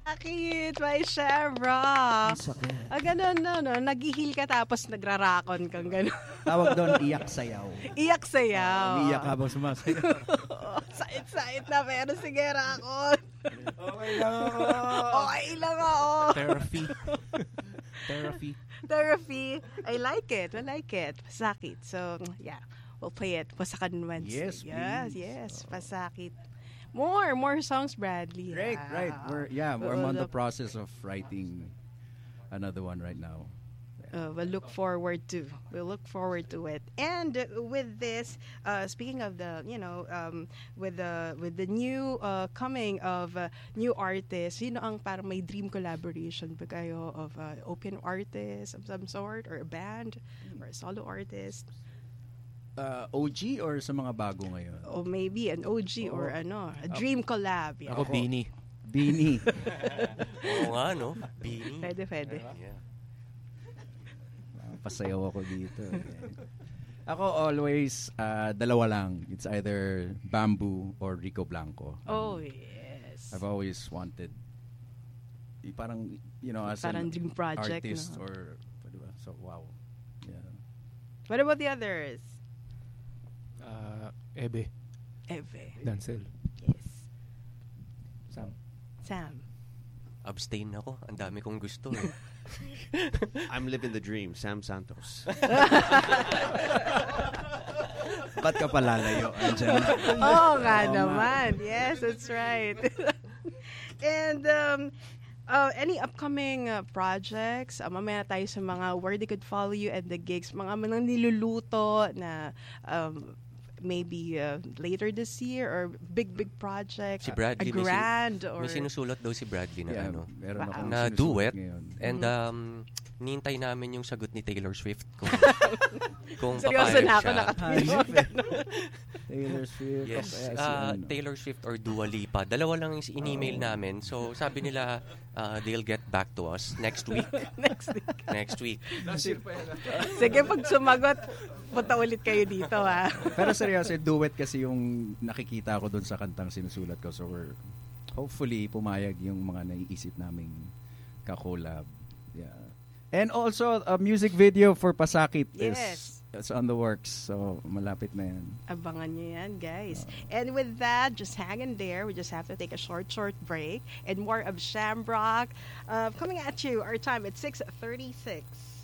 Sakit, may Shamrock. Ang sakit. Ganun, no? Nag-heal ka tapos nagrarakon kang gano'n. Tawag doon, iyak sayaw. Iyak sayaw. Iyak habang sumasayaw. Sait-sait na, pero sige, rakon. Okay lang ako. Okay lang ako. Therapy. I like it. Pasakit. So, yeah. We'll play it. Pasakan Wednesday. Yes, please. Yes. Pasakit. More songs, Bradley. Right. We're on the process of writing another one right now. We'll look forward to it. And with this, speaking of the, with the new coming of new artists, ang parang may dream collaboration ba kayo of open artist of some sort, or a band, or a solo artist? OG or sa mga bago ngayon? Or maybe an OG or a dream collab. Yeah. Ako, Beanie. Oo nga, no? Beanie. Pwede. Yeah. Pasayaw ako dito. Ako always, dalawa lang. It's either Bamboo or Rico Blanco. Oh, yes. I've always wanted, parang, as parang an dream project, artist no? or, diba? So, wow. Yeah. What about the others? Ebe. Dancel. Yes. Sam. Abstain ako. Ang dami kong gusto eh. I'm living the dream. Sam Santos. Ba't ka palalayo? Andyan. Nga naman. Yes, that's right. And any upcoming projects? Mamaya tayo sa mga where they could follow you and the gigs. Mga niluluto na maybe later this year, or big project, Si Bradley, a grand, or may sinusulat daw si Bradley na meron akong na sinusulat duet. ngayon. And nihintay namin yung sagot ni Taylor Swift kung seryoso papayag na ako siya. Taylor Swift. Yes, Taylor Swift or Dua Lipa. Dalawa lang yung in-email namin. So sabi nila they'll get back to us next week. Next week. Sige, pag sumagot, punta ulit kayo dito, ha? Pero seryoso, duet kasi yung nakikita ko dun sa kantang sinusulat ko. So hopefully pumayag yung mga naiisip naming kakolab. Yeah. And also a music video for Pasakit is on the works. So malapit na yan. Abangan nyo yan, guys. And with that, just hang in there. We just have to take a short break. And more of Shamrock coming at you. Our time at 6:36.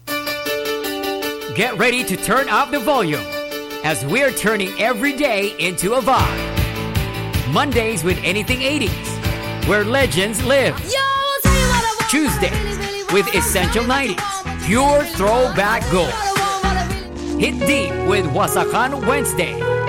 Get ready to turn up the volume as we're turning every day into a vibe. Mondays with Anything 80s, where legends live. Tuesdays with Essential 90s, pure throwback gold. Hit deep with Wasakan Wednesday,